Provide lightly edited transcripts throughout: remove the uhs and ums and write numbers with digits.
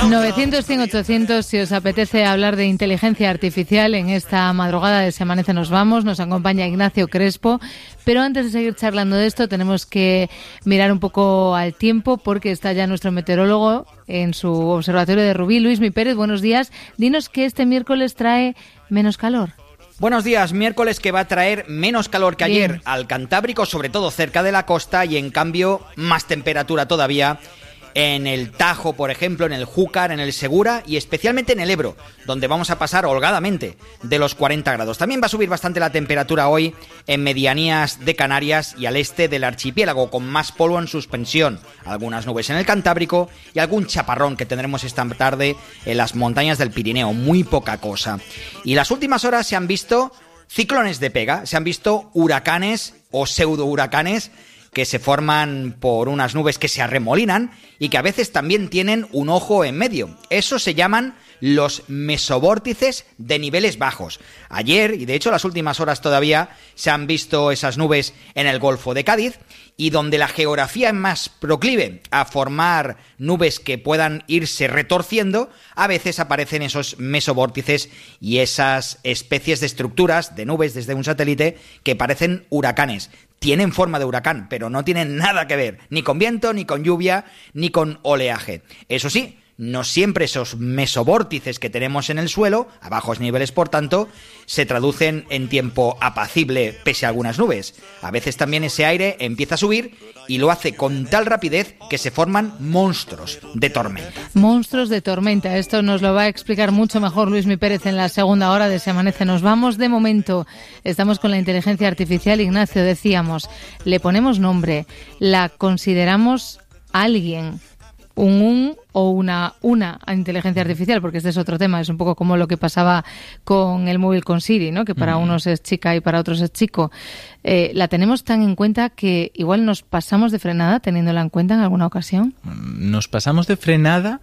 900-100-800 si os apetece hablar de inteligencia artificial en esta madrugada de Se Amanece Nos Vamos. Nos acompaña Ignacio Crespo. Pero antes de seguir charlando de esto, tenemos que mirar un poco al tiempo porque está ya nuestro meteorólogo en su observatorio de Rubí. Luismi Pérez, buenos días. Dinos que este miércoles trae menos calor. Buenos días, miércoles que va a traer menos calor que ayer al Cantábrico, sobre todo cerca de la costa, y en cambio más temperatura todavía en el Tajo, por ejemplo, en el Júcar, en el Segura y especialmente en el Ebro, donde vamos a pasar holgadamente de los 40 grados. También va a subir bastante la temperatura hoy en medianías de Canarias y al este del archipiélago, con más polvo en suspensión, algunas nubes en el Cantábrico y algún chaparrón que tendremos esta tarde en las montañas del Pirineo, muy poca cosa. Y las últimas horas se han visto ciclones de pega, se han visto huracanes o pseudo huracanes que se forman por unas nubes que se arremolinan y que a veces también tienen un ojo en medio. Eso se llaman los mesobórtices de niveles bajos. Ayer, y de hecho las últimas horas todavía, se han visto esas nubes en el Golfo de Cádiz, y donde la geografía es más proclive a formar nubes que puedan irse retorciendo, a veces aparecen esos mesobórtices y esas especies de estructuras de nubes desde un satélite que parecen huracanes. Tienen forma de huracán, pero no tienen nada que ver, ni con viento, ni con lluvia, ni con oleaje. Eso sí, no siempre esos mesobórtices que tenemos en el suelo, a bajos niveles por tanto, se traducen en tiempo apacible pese a algunas nubes. A veces también ese aire empieza a subir y lo hace con tal rapidez que se forman monstruos de tormenta. Monstruos de tormenta. Esto nos lo va a explicar mucho mejor Luismi Pérez en la segunda hora de Se Amanece Nos Vamos. De momento estamos con la inteligencia artificial. Ignacio, decíamos, le ponemos nombre, la consideramos alguien, o una inteligencia artificial, porque este es otro tema, es un poco como lo que pasaba con el móvil con Siri, ¿no? Que para unos es chica y para otros es chico. ¿La tenemos tan en cuenta que igual nos pasamos de frenada teniéndola en cuenta en alguna ocasión? Nos pasamos de frenada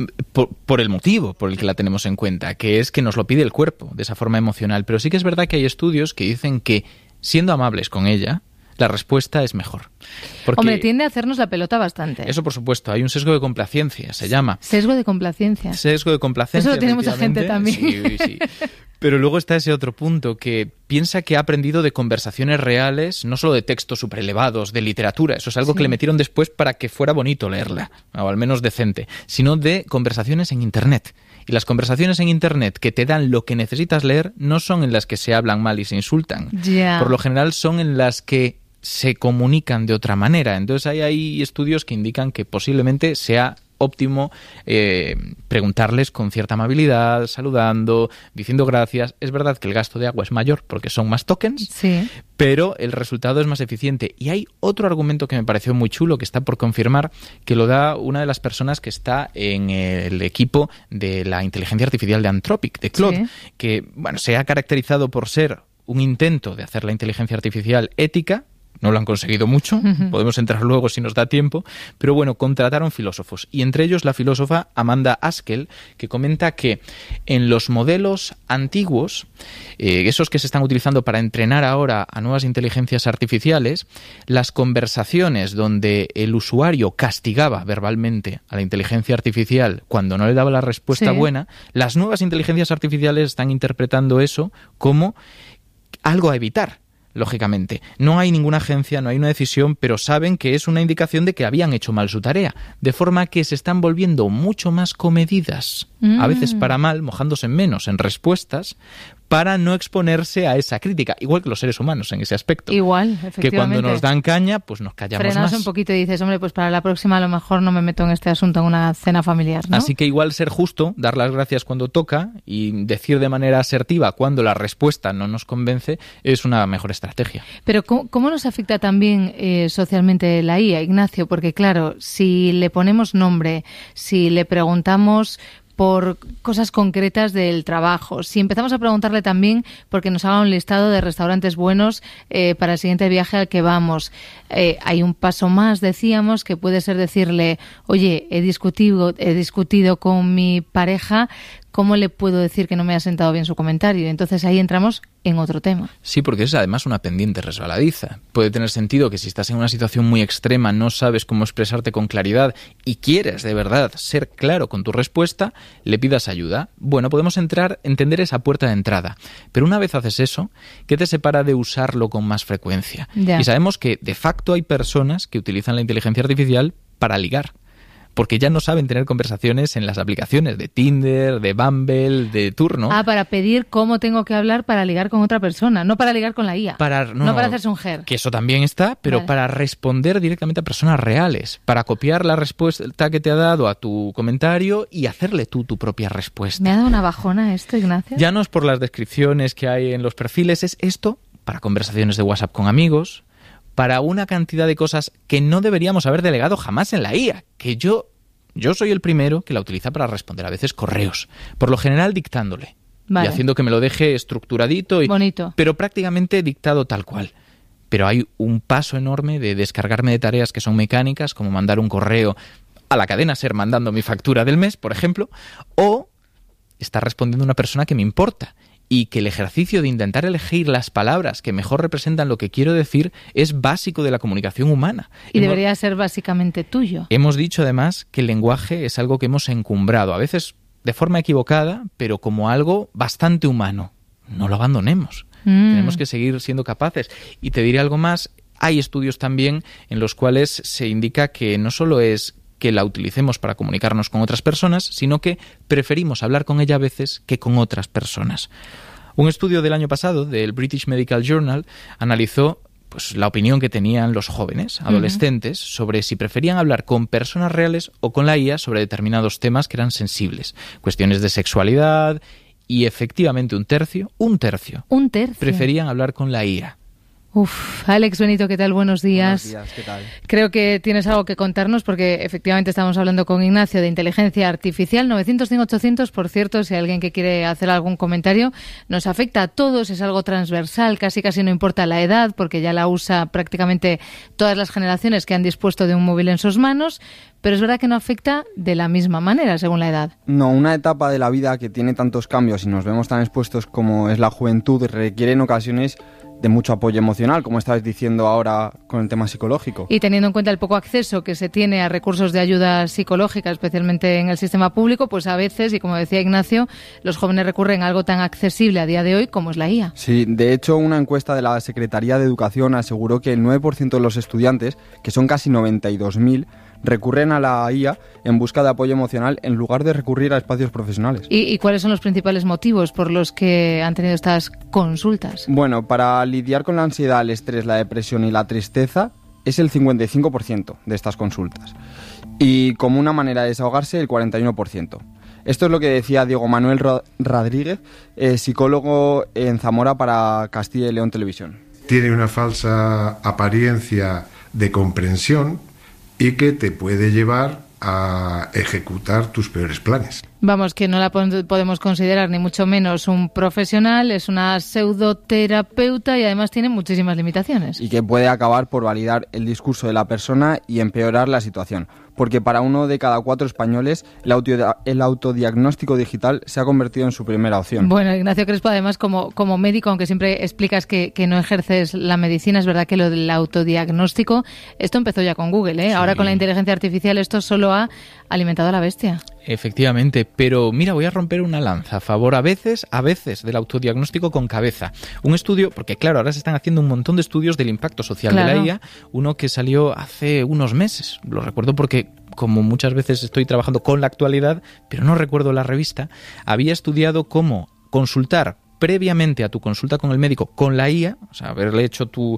por el motivo por el que la tenemos en cuenta, que es que nos lo pide el cuerpo, de esa forma emocional. Pero sí que es verdad que hay estudios que dicen que, siendo amables con ella, la respuesta es mejor. Porque hombre, tiende a hacernos la pelota bastante. Eso, por supuesto. Hay un sesgo de complacencia, se llama. Sesgo de complacencia. Sesgo de complacencia. Eso lo tiene mucha gente también. Sí. Pero luego está ese otro punto, que piensa que ha aprendido de conversaciones reales, no solo de textos superelevados, de literatura. Eso es algo que le metieron después para que fuera bonito leerla, o al menos decente, sino de conversaciones en Internet. Y las conversaciones en Internet que te dan lo que necesitas leer no son en las que se hablan mal y se insultan. Yeah. Por lo general son en las que se comunican de otra manera. Entonces hay estudios que indican que posiblemente sea óptimo preguntarles con cierta amabilidad, saludando, diciendo gracias. Es verdad que el gasto de agua es mayor porque son más tokens, sí, pero el resultado es más eficiente. Y hay otro argumento que me pareció muy chulo, que está por confirmar, que lo da una de las personas que está en el equipo de la inteligencia artificial de Anthropic, de Claude, que se ha caracterizado por ser un intento de hacer la inteligencia artificial ética. No lo han conseguido mucho, podemos entrar luego si nos da tiempo, pero bueno, contrataron filósofos, y entre ellos la filósofa Amanda Haskell, que comenta que en los modelos antiguos, esos que se están utilizando para entrenar ahora a nuevas inteligencias artificiales, las conversaciones donde el usuario castigaba verbalmente a la inteligencia artificial cuando no le daba la respuesta buena, las nuevas inteligencias artificiales están interpretando eso como algo a evitar. Lógicamente, no hay ninguna agencia, no hay una decisión, pero saben que es una indicación de que habían hecho mal su tarea, de forma que se están volviendo mucho más comedidas, a veces para mal, mojándose menos en respuestas, para no exponerse a esa crítica, igual que los seres humanos en ese aspecto. Igual, efectivamente. Que cuando nos dan caña, pues nos callamos frenas más. Un poquito y dices, hombre, pues para la próxima a lo mejor no me meto en este asunto en una cena familiar, ¿no? Así que igual ser justo, dar las gracias cuando toca y decir de manera asertiva cuando la respuesta no nos convence es una mejor estrategia. Pero ¿cómo nos afecta también socialmente la IA, Ignacio? Porque claro, si le ponemos nombre, si le preguntamos por cosas concretas del trabajo. Si empezamos a preguntarle también porque nos haga un listado de restaurantes buenos para el siguiente viaje al que vamos. Hay un paso más, decíamos, que puede ser decirle, oye, he discutido con mi pareja ¿cómo le puedo decir que no me ha sentado bien su comentario? Entonces ahí entramos en otro tema. Sí, porque es además una pendiente resbaladiza. Puede tener sentido que si estás en una situación muy extrema, no sabes cómo expresarte con claridad y quieres de verdad ser claro con tu respuesta, le pidas ayuda. Bueno, podemos entender esa puerta de entrada. Pero una vez haces eso, ¿qué te separa de usarlo con más frecuencia? Ya. Y sabemos que de facto hay personas que utilizan la inteligencia artificial para ligar. Porque ya no saben tener conversaciones en las aplicaciones de Tinder, de Bumble, de Turno. Para pedir cómo tengo que hablar para ligar con otra persona, no para ligar con la IA. No para hacerse un ger. Que eso también está, pero vale. Para responder directamente a personas reales, para copiar la respuesta que te ha dado a tu comentario y hacerle tú tu propia respuesta. ¿Me ha dado una bajona esto, Ignacio? Ya no es por las descripciones que hay en los perfiles, es esto para conversaciones de WhatsApp con amigos, para una cantidad de cosas que no deberíamos haber delegado jamás en la IA, que yo soy el primero que la utiliza para responder a veces correos, por lo general dictándole, vale. Y haciendo que me lo deje estructuradito, bonito, pero prácticamente dictado tal cual. Pero hay un paso enorme de descargarme de tareas que son mecánicas, como mandar un correo a la cadena SER mandando mi factura del mes, por ejemplo, o estar respondiendo a una persona que me importa. Y que el ejercicio de intentar elegir las palabras que mejor representan lo que quiero decir es básico de la comunicación humana. Y debería ser básicamente tuyo. Hemos dicho además que el lenguaje es algo que hemos encumbrado, a veces de forma equivocada, pero como algo bastante humano. No lo abandonemos. Tenemos que seguir siendo capaces. Y te diré algo más, hay estudios también en los cuales se indica que no solo es que la utilicemos para comunicarnos con otras personas, sino que preferimos hablar con ella a veces que con otras personas. Un estudio del año pasado del British Medical Journal analizó la opinión que tenían los jóvenes, adolescentes, sobre si preferían hablar con personas reales o con la IA sobre determinados temas que eran sensibles, cuestiones de sexualidad, y efectivamente un tercio preferían hablar con la IA. Alex Benito, ¿qué tal? Buenos días. Buenos días, ¿qué tal? Creo que tienes algo que contarnos porque efectivamente estamos hablando con Ignacio de inteligencia artificial. 900-100-800, por cierto, si hay alguien que quiere hacer algún comentario, nos afecta a todos, es algo transversal, casi no importa la edad porque ya la usa prácticamente todas las generaciones que han dispuesto de un móvil en sus manos, pero es verdad que no afecta de la misma manera según la edad. No, una etapa de la vida que tiene tantos cambios y nos vemos tan expuestos como es la juventud requiere en ocasiones de mucho apoyo emocional, como estabas diciendo ahora con el tema psicológico. Y teniendo en cuenta el poco acceso que se tiene a recursos de ayuda psicológica, especialmente en el sistema público, pues a veces, y como decía Ignacio, los jóvenes recurren a algo tan accesible a día de hoy como es la IA. Sí, de hecho, una encuesta de la Secretaría de Educación aseguró que el 9% de los estudiantes, que son casi 92.000, recurren a la IA en busca de apoyo emocional en lugar de recurrir a espacios profesionales. ¿Y cuáles son los principales motivos por los que han tenido estas consultas? Bueno, para lidiar con la ansiedad, el estrés, la depresión y la tristeza es el 55% de estas consultas. Y como una manera de desahogarse, el 41%. Esto es lo que decía Diego Manuel Rodríguez, psicólogo en Zamora para Castilla y León Televisión. Tiene una falsa apariencia de comprensión y que te puede llevar a ejecutar tus peores planes. Vamos, que no la podemos considerar ni mucho menos un profesional, es una pseudoterapeuta y además tiene muchísimas limitaciones. Y que puede acabar por validar el discurso de la persona y empeorar la situación. Porque para 1 de cada 4 españoles el autodiagnóstico digital se ha convertido en su primera opción. Bueno, Ignacio Crespo, además como médico, aunque siempre explicas que no ejerces la medicina, es verdad que lo del autodiagnóstico, esto empezó ya con Google, ¿eh? Sí. Ahora con la inteligencia artificial esto solo ha alimentado a la bestia. Efectivamente, pero mira, voy a romper una lanza a favor a veces del autodiagnóstico con cabeza. Un estudio, porque claro, ahora se están haciendo un montón de estudios del impacto social de la IA, uno que salió hace unos meses, lo recuerdo porque como muchas veces estoy trabajando con la actualidad, pero no recuerdo la revista, había estudiado cómo consultar previamente a tu consulta con el médico con la IA, o sea, haberle hecho tu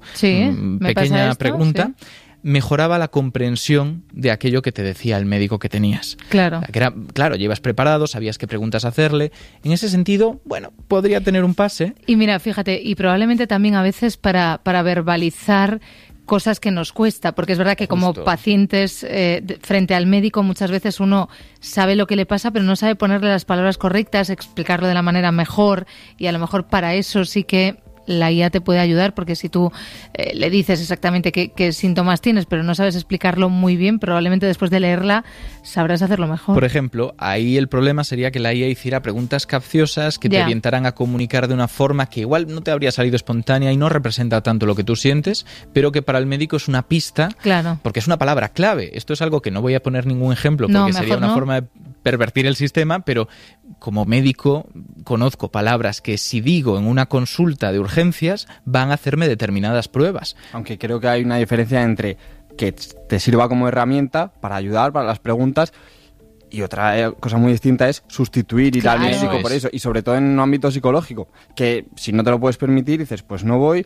pequeña pregunta, sí, mejoraba la comprensión de aquello que te decía el médico que tenías. Claro. Que era, claro, llevas preparado, sabías qué preguntas hacerle. En ese sentido, bueno, podría tener un pase. Y mira, fíjate, y probablemente también a veces para verbalizar cosas que nos cuesta, porque es verdad que como pacientes frente al médico muchas veces uno sabe lo que le pasa, pero no sabe ponerle las palabras correctas, explicarlo de la manera mejor, y a lo mejor para eso sí que la IA te puede ayudar, porque si tú le dices exactamente qué síntomas tienes, pero no sabes explicarlo muy bien, probablemente después de leerla sabrás hacerlo mejor. Por ejemplo, ahí el problema sería que la IA hiciera preguntas capciosas que te orientaran a comunicar de una forma que igual no te habría salido espontánea y no representa tanto lo que tú sientes, pero que para el médico es una pista, claro, porque es una palabra clave. Esto es algo que no voy a poner ningún ejemplo porque sería una forma de pervertir el sistema, pero como médico conozco palabras que si digo en una consulta de urgencias van a hacerme determinadas pruebas. Aunque creo que hay una diferencia entre que te sirva como herramienta para ayudar, para las preguntas, y otra cosa muy distinta es sustituir, ir al médico por eso, y sobre todo en un ámbito psicológico, que si no te lo puedes permitir, dices, pues no voy...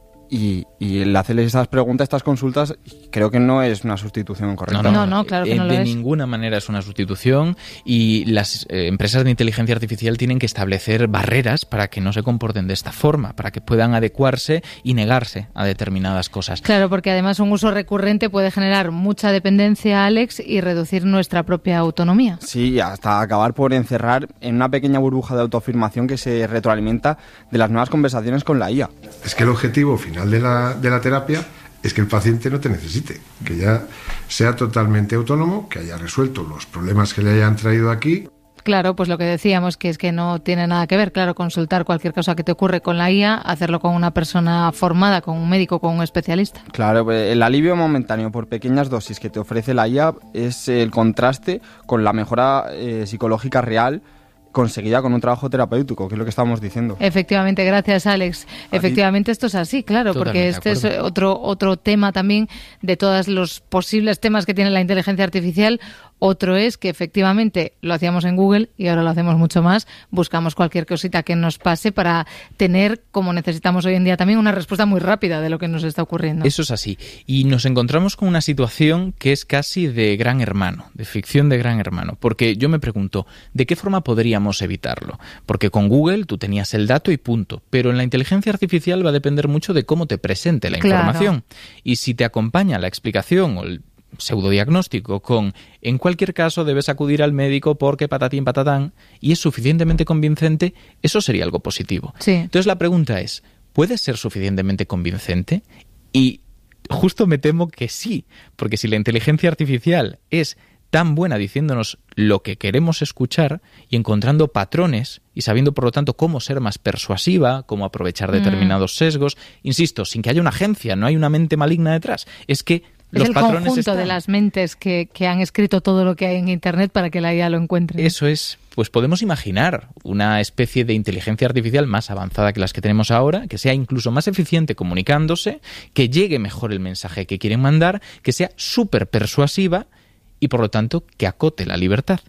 Y el hacerles estas preguntas, estas consultas, creo que no es una sustitución correcta. No, claro que no lo es. De ninguna manera es una sustitución, y las empresas de inteligencia artificial tienen que establecer barreras para que no se comporten de esta forma, para que puedan adecuarse y negarse a determinadas cosas. Claro, porque además un uso recurrente puede generar mucha dependencia, Alex, y reducir nuestra propia autonomía. Sí, hasta acabar por encerrar en una pequeña burbuja de autoafirmación que se retroalimenta de las nuevas conversaciones con la IA. Es que el objetivo final de la terapia es que el paciente no te necesite, que ya sea totalmente autónomo, que haya resuelto los problemas que le hayan traído aquí. Claro, pues lo que decíamos, que es que no tiene nada que ver, claro, consultar cualquier cosa que te ocurre con la IA, hacerlo con una persona formada, con un médico, con un especialista. Claro, pues el alivio momentáneo por pequeñas dosis que te ofrece la IA es el contraste con la mejora psicológica real conseguida con un trabajo terapéutico, que es lo que estábamos diciendo. Efectivamente, gracias, Alex. Efectivamente, esto es así, claro, porque este es otro tema también de todos los posibles temas que tiene la inteligencia artificial. Otro es que efectivamente lo hacíamos en Google y ahora lo hacemos mucho más. Buscamos cualquier cosita que nos pase para tener, como necesitamos hoy en día también, una respuesta muy rápida de lo que nos está ocurriendo. Eso es así. Y nos encontramos con una situación que es casi de Gran Hermano, de ficción de Gran Hermano. Porque yo me pregunto, ¿de qué forma podríamos evitarlo? Porque con Google tú tenías el dato y punto. Pero en la inteligencia artificial va a depender mucho de cómo te presente la información. Y si te acompaña la explicación o el pseudodiagnóstico con en cualquier caso debes acudir al médico porque patatín patatán y es suficientemente convincente, eso sería algo positivo. Sí. Entonces la pregunta es, ¿puede ser suficientemente convincente? Y justo me temo que sí, porque si la inteligencia artificial es tan buena diciéndonos lo que queremos escuchar y encontrando patrones y sabiendo por lo tanto cómo ser más persuasiva, cómo aprovechar determinados sesgos, insisto, sin que haya una agencia, no hay una mente maligna detrás, es que es los el patrones conjunto están. De las mentes que han escrito todo lo que hay en Internet para que la IA lo encuentre. Eso es. Pues podemos imaginar una especie de inteligencia artificial más avanzada que las que tenemos ahora, que sea incluso más eficiente comunicándose, que llegue mejor el mensaje que quieren mandar, que sea súper persuasiva y por lo tanto que acote la libertad.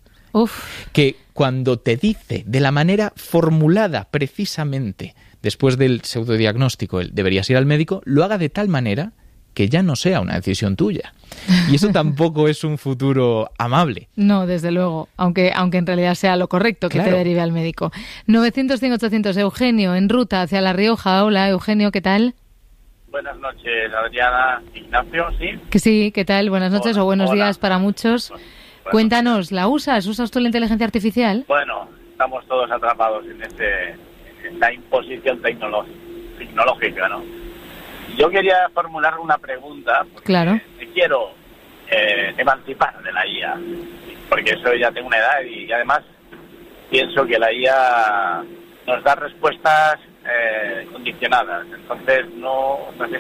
Que cuando te dice de la manera formulada precisamente después del pseudodiagnóstico el deberías ir al médico, lo haga de tal manera que ya no sea una decisión tuya. Y eso tampoco es un futuro amable. No, desde luego, aunque en realidad sea lo correcto que te derive al médico. 900-100-800, Eugenio, en ruta hacia La Rioja. Hola, Eugenio, ¿qué tal? Buenas noches, Adriana, Ignacio, ¿sí? Que sí, ¿qué tal? Buenas noches o buenos días para muchos. Bueno, cuéntanos, ¿la usas? ¿Usas tú la inteligencia artificial? Bueno, estamos todos atrapados en esta imposición tecnológica, ¿no? Yo quería formular una pregunta, porque me quiero emancipar de la IA, porque eso ya tengo una edad y además pienso que la IA nos da respuestas condicionadas, entonces nos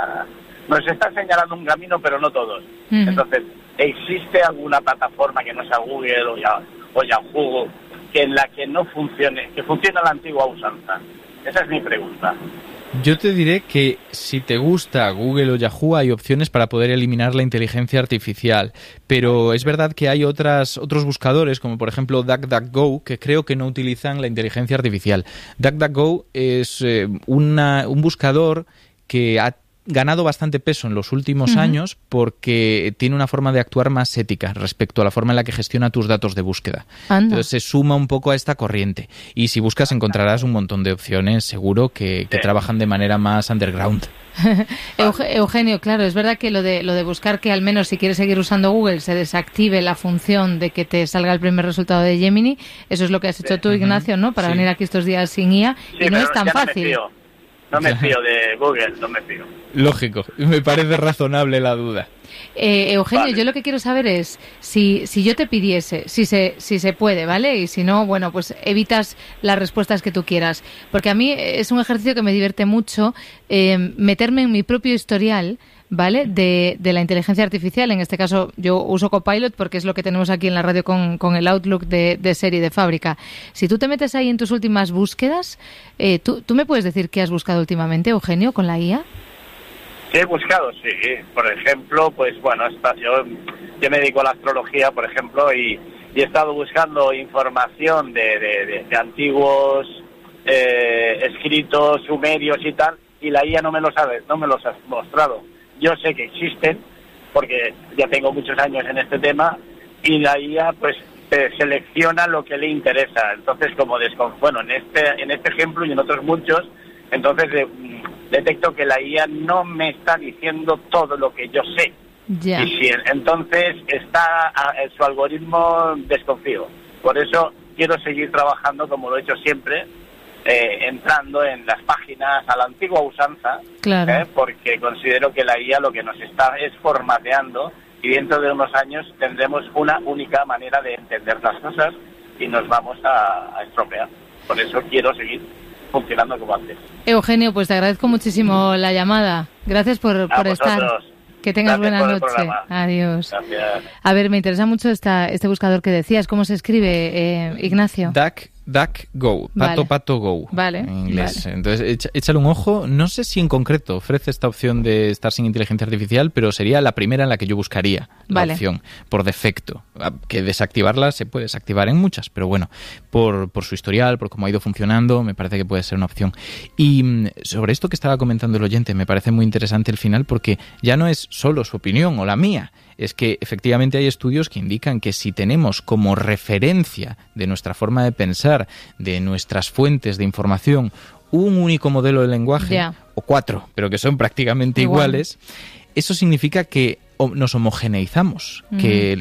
está señalando un camino, pero no todos. Entonces, ¿existe alguna plataforma que no sea Google o Yahoo en la que no funcione, que funcione a la antigua usanza? Esa es mi pregunta. Yo te diré que si te gusta Google o Yahoo hay opciones para poder eliminar la inteligencia artificial, pero es verdad que hay otros buscadores, como por ejemplo DuckDuckGo, que creo que no utilizan la inteligencia artificial. DuckDuckGo es un buscador que ha ganado bastante peso en los últimos años porque tiene una forma de actuar más ética respecto a la forma en la que gestiona tus datos de búsqueda. Entonces se suma un poco a esta corriente. Y si buscas encontrarás un montón de opciones, seguro, que trabajan de manera más underground. Eugenio, claro, es verdad que lo de buscar que al menos si quieres seguir usando Google se desactive la función de que te salga el primer resultado de Gemini, eso es lo que has hecho tú, Ignacio, ¿no? Para venir aquí estos días sin IA, y no es tan fácil. No me fío de Google, no me fío. Lógico, me parece razonable la duda. Eugenio, vale. Yo lo que quiero saber es si yo te pidiese, si se puede, ¿vale? Y si no, bueno, pues evitas las respuestas que tú quieras. Porque a mí es un ejercicio que me divierte mucho, meterme en mi propio historial, ¿vale? De la inteligencia artificial. En este caso yo uso Copilot porque es lo que tenemos aquí en la radio con el Outlook de serie de fábrica. Si tú te metes ahí en tus últimas búsquedas, ¿tú me puedes decir qué has buscado últimamente, Eugenio, con la IA? He buscado, sí. Por ejemplo, pues bueno, yo me dedico a la astrología, por ejemplo, y he estado buscando información de antiguos escritos sumerios y tal, y la IA no me los ha mostrado. Yo sé que existen, porque ya tengo muchos años en este tema, y la IA pues selecciona lo que le interesa. Entonces, como en este ejemplo y en otros muchos, entonces detecto que la IA no me está diciendo todo lo que yo sé. Yeah. Y si entonces está su algoritmo, desconfío. Por eso quiero seguir trabajando como lo he hecho siempre, entrando en las páginas a la antigua usanza, claro. Porque considero que la IA lo que nos está es formateando, y dentro de unos años tendremos una única manera de entender las cosas y nos vamos a estropear. Por eso quiero seguir funcionando como antes. Eugenio, pues te agradezco muchísimo la llamada. Gracias por estar. Que tengas buena noche. Adiós. Gracias. A ver, me interesa mucho este buscador que decías. ¿Cómo se escribe, Ignacio? DuckGo, pato go, vale, en inglés. Vale. Entonces, échale un ojo. No sé si en concreto ofrece esta opción de estar sin inteligencia artificial, pero sería la primera en la que yo buscaría la opción, por defecto. Que desactivarla se puede desactivar en muchas, pero bueno, por su historial, por cómo ha ido funcionando, me parece que puede ser una opción. Y sobre esto que estaba comentando el oyente, me parece muy interesante el final, porque ya no es solo su opinión o la mía, es que efectivamente hay estudios que indican que si tenemos como referencia de nuestra forma de pensar, de nuestras fuentes de información, un único modelo de lenguaje, o 4, pero que son prácticamente iguales, eso significa que nos homogeneizamos, que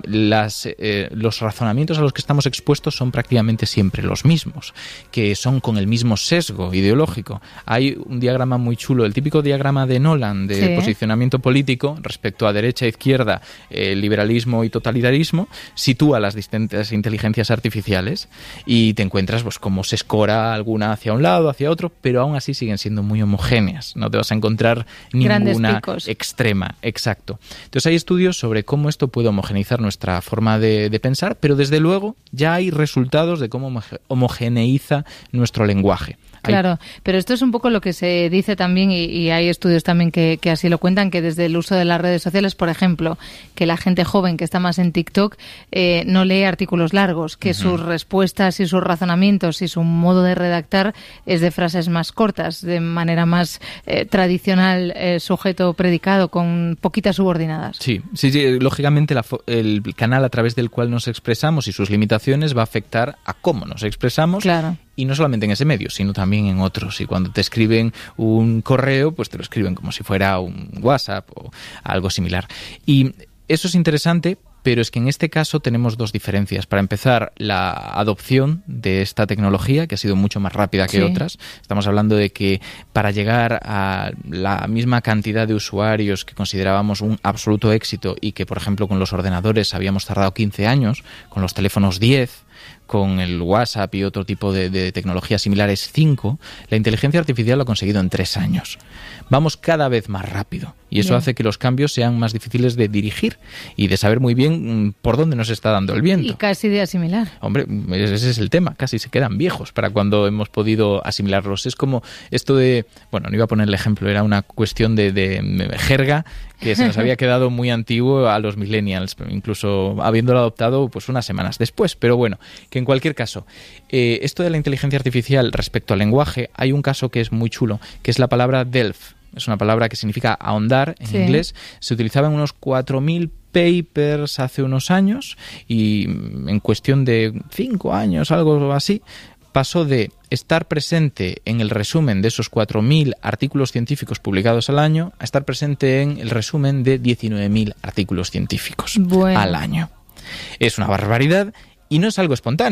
los razonamientos a los que estamos expuestos son prácticamente siempre los mismos, que son con el mismo sesgo ideológico. Hay un diagrama muy chulo, el típico diagrama de Nolan de posicionamiento político respecto a derecha, izquierda, liberalismo y totalitarismo, sitúa las distintas inteligencias artificiales y te encuentras pues cómo se escora alguna hacia un lado, hacia otro, pero aún así siguen siendo muy homogéneas. No te vas a encontrar ninguna extrema. Exacto. Entonces hay estudios sobre cómo esto puede homogeneizar nuestra forma de pensar, pero desde luego ya hay resultados de cómo homogeneiza nuestro lenguaje. Claro, pero esto es un poco lo que se dice también, y hay estudios también que así lo cuentan, que desde el uso de las redes sociales, por ejemplo, que la gente joven que está más en TikTok no lee artículos largos, que sus respuestas y sus razonamientos y su modo de redactar es de frases más cortas, de manera más tradicional, sujeto-predicado, con poquitas subordinadas. Sí, lógicamente el canal a través del cual nos expresamos y sus limitaciones va a afectar a cómo nos expresamos. Claro. Y no solamente en ese medio, sino también en otros. Y cuando te escriben un correo, pues te lo escriben como si fuera un WhatsApp o algo similar. Y eso es interesante, pero es que en este caso tenemos dos diferencias. Para empezar, la adopción de esta tecnología, que ha sido mucho más rápida que otras. Estamos hablando de que para llegar a la misma cantidad de usuarios que considerábamos un absoluto éxito y que, por ejemplo, con los ordenadores habíamos tardado 15 años, con los teléfonos 10... con el WhatsApp y otro tipo de tecnologías similares 5, la inteligencia artificial lo ha conseguido en 3 años. Vamos cada vez más rápido y eso hace que los cambios sean más difíciles de dirigir y de saber muy bien por dónde nos está dando el viento. Y casi de asimilar. Hombre, ese es el tema, casi se quedan viejos para cuando hemos podido asimilarlos. Es como esto de, bueno, no iba a poner el ejemplo, era una cuestión de jerga que se nos había quedado muy antiguo a los millennials, incluso habiéndolo adoptado pues unas semanas después. Pero bueno, que en cualquier caso, esto de la inteligencia artificial respecto al lenguaje, hay un caso que es muy chulo, que es la palabra delve. Es una palabra que significa ahondar en inglés. Se utilizaba en unos 4.000 papers hace unos años y en cuestión de 5 años, algo así, pasó de estar presente en el resumen de esos 4.000 artículos científicos publicados al año a estar presente en el resumen de 19.000 artículos científicos al año. Es una barbaridad y no es algo espontáneo.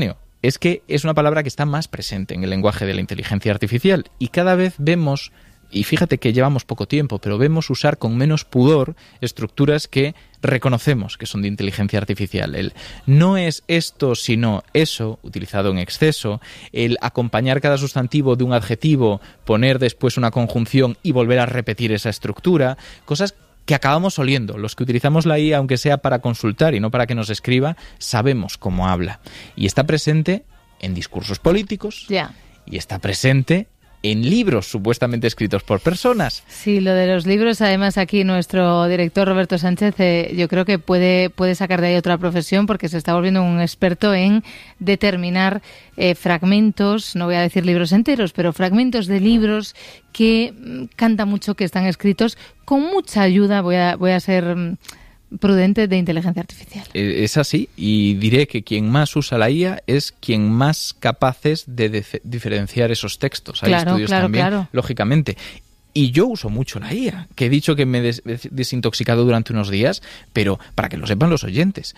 es que es una palabra que está más presente en el lenguaje de la inteligencia artificial y cada vez vemos, y fíjate que llevamos poco tiempo, pero vemos usar con menos pudor estructuras que reconocemos que son de inteligencia artificial. El no es esto sino eso, utilizado en exceso, el acompañar cada sustantivo de un adjetivo, poner después una conjunción y volver a repetir esa estructura, cosas que acabamos oliendo. Los que utilizamos la IA, aunque sea para consultar y no para que nos escriba, sabemos cómo habla. Y está presente en discursos políticos y está presente en libros supuestamente escritos por personas. Sí, lo de los libros, además aquí nuestro director Roberto Sánchez, yo creo que puede sacar de ahí otra profesión porque se está volviendo un experto en determinar fragmentos, no voy a decir libros enteros, pero fragmentos de libros que canta mucho que están escritos con mucha ayuda, voy a ser prudente, de inteligencia artificial. Es así, y diré que quien más usa la IA es quien más capaz es de diferenciar esos textos. Hay estudios también, lógicamente. Y yo uso mucho la IA, que he dicho que me he desintoxicado durante unos días, pero para que lo sepan los oyentes.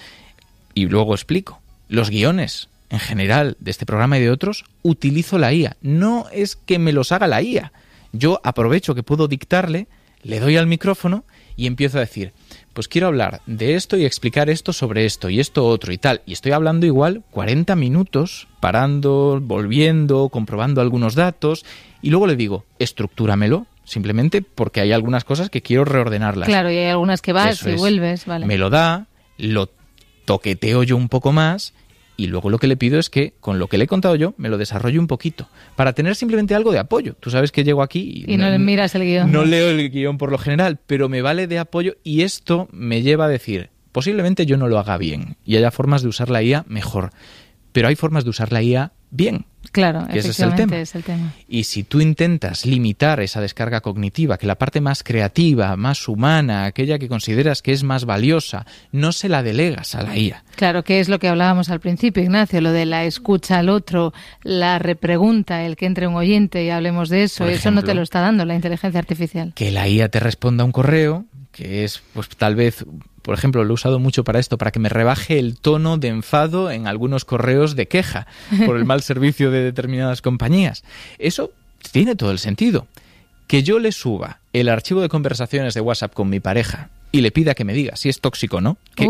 Y luego explico. Los guiones, en general, de este programa y de otros, utilizo la IA. No es que me los haga la IA. Yo aprovecho que puedo dictarle, le doy al micrófono y empiezo a decir, pues quiero hablar de esto y explicar esto sobre esto y esto otro y tal. Y estoy hablando igual 40 minutos, parando, volviendo, comprobando algunos datos y luego le digo, estructúramelo, simplemente porque hay algunas cosas que quiero reordenarlas. Claro, y hay algunas que vas y vuelves, vale. Me lo da, lo toqueteo yo un poco más y luego lo que le pido es que, con lo que le he contado yo, me lo desarrolle un poquito, para tener simplemente algo de apoyo. Tú sabes que llego aquí y no le miras el guión. No leo el guión por lo general, pero me vale de apoyo y esto me lleva a decir, posiblemente yo no lo haga bien y haya formas de usar la IA mejor, pero hay formas de usar la IA bien. Claro, que efectivamente es el tema. Y si tú intentas limitar esa descarga cognitiva, que la parte más creativa, más humana, aquella que consideras que es más valiosa, no se la delegas a la IA. Claro, que es lo que hablábamos al principio, Ignacio, lo de la escucha al otro, la repregunta, el que entre un oyente y hablemos de eso, eso no te lo está dando la inteligencia artificial. Que la IA te responda un correo, que es pues tal vez, por ejemplo, lo he usado mucho para esto, para que me rebaje el tono de enfado en algunos correos de queja por el mal servicio de determinadas compañías. Eso tiene todo el sentido. Que yo le suba el archivo de conversaciones de WhatsApp con mi pareja y le pida que me diga si es tóxico o no, que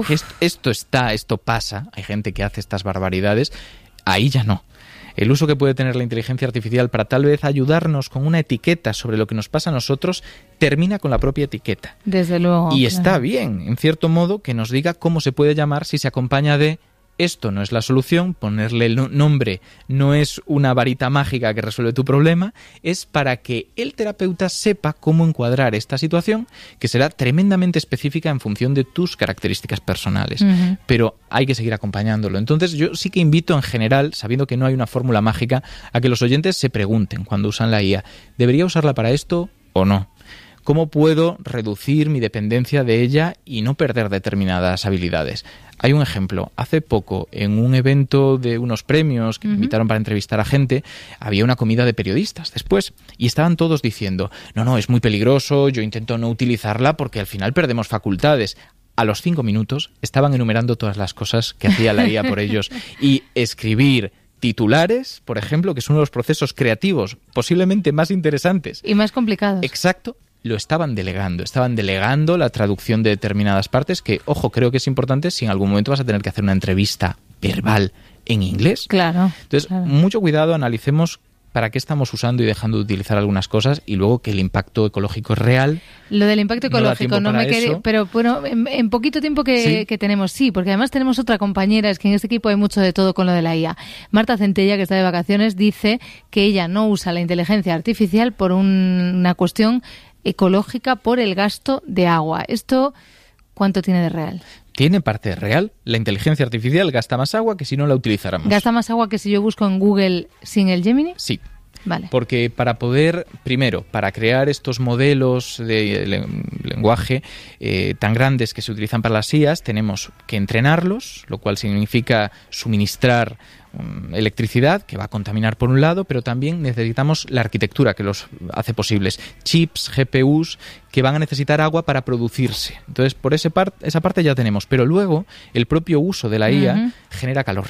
esto pasa, hay gente que hace estas barbaridades, ahí ya no. El uso que puede tener la inteligencia artificial para tal vez ayudarnos con una etiqueta sobre lo que nos pasa a nosotros termina con la propia etiqueta. Desde luego. Y está bien, en cierto modo, que nos diga cómo se puede llamar si se acompaña de esto no es la solución, ponerle el nombre no es una varita mágica que resuelve tu problema, es para que el terapeuta sepa cómo encuadrar esta situación, que será tremendamente específica en función de tus características personales. Uh-huh. Pero hay que seguir acompañándolo. Entonces yo sí que invito en general, sabiendo que no hay una fórmula mágica, a que los oyentes se pregunten cuando usan la IA, ¿debería usarla para esto o no? ¿Cómo puedo reducir mi dependencia de ella y no perder determinadas habilidades? Hay un ejemplo. Hace poco, en un evento de unos premios que me invitaron para entrevistar a gente, había una comida de periodistas después y estaban todos diciendo, no, es muy peligroso, yo intento no utilizarla porque al final perdemos facultades. A los 5 minutos estaban enumerando todas las cosas que hacía la IA por ellos y escribir titulares, por ejemplo, que es uno de los procesos creativos posiblemente más interesantes. Y más complicados. Exacto. Lo estaban delegando la traducción de determinadas partes que, ojo, creo que es importante si en algún momento vas a tener que hacer una entrevista verbal en inglés. Claro. Entonces, mucho cuidado, analicemos para qué estamos usando y dejando de utilizar algunas cosas y luego que el impacto ecológico es real. Lo del impacto ecológico no me quedé, pero bueno, en poquito tiempo que tenemos, sí, porque además tenemos otra compañera, es que en este equipo hay mucho de todo con lo de la IA. Marta Centella, que está de vacaciones, dice que ella no usa la inteligencia artificial por una cuestión ecológica, por el gasto de agua. ¿Esto cuánto tiene de real? Tiene parte de real. La inteligencia artificial gasta más agua que si no la utilizáramos. ¿Gasta más agua que si yo busco en Google sin el Gemini? Sí. Vale. Porque para poder, primero, para crear estos modelos de lenguaje tan grandes que se utilizan para las IAs, tenemos que entrenarlos, lo cual significa suministrar electricidad, que va a contaminar por un lado, pero también necesitamos la arquitectura que los hace posibles. Chips, GPUs, que van a necesitar agua para producirse. Entonces, por esa parte ya tenemos. Pero luego, el propio uso de la IA genera calor.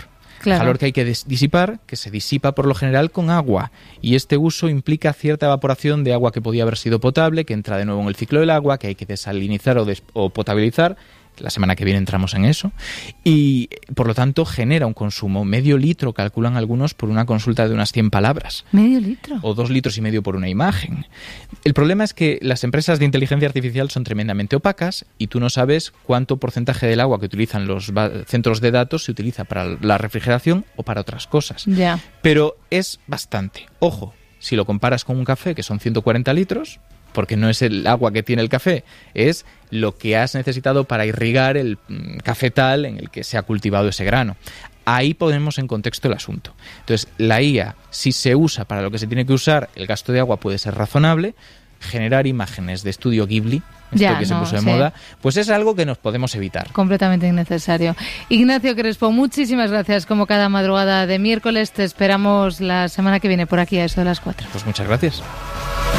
Claro. Calor que hay que disipar, que se disipa por lo general con agua. Y este uso implica cierta evaporación de agua que podía haber sido potable, que entra de nuevo en el ciclo del agua, que hay que desalinizar o potabilizar. La semana que viene entramos en eso. Y, por lo tanto, genera un consumo. Medio litro, calculan algunos, por una consulta de unas 100 palabras. ¿Medio litro? O 2,5 litros por una imagen. El problema es que las empresas de inteligencia artificial son tremendamente opacas y tú no sabes cuánto porcentaje del agua que utilizan los centros de datos se utiliza para la refrigeración o para otras cosas. Ya. Pero es bastante. Ojo, si lo comparas con un café, que son 140 litros... porque no es el agua que tiene el café, es lo que has necesitado para irrigar el cafetal en el que se ha cultivado ese grano. Ahí ponemos en contexto el asunto. Entonces, la IA, si se usa para lo que se tiene que usar, el gasto de agua puede ser razonable. Generar imágenes de estudio Ghibli, se puso de moda, pues es algo que nos podemos evitar. Completamente innecesario. Ignacio Crespo, muchísimas gracias como cada madrugada de miércoles. Te esperamos la semana que viene por aquí a eso de las 4. Pues muchas gracias.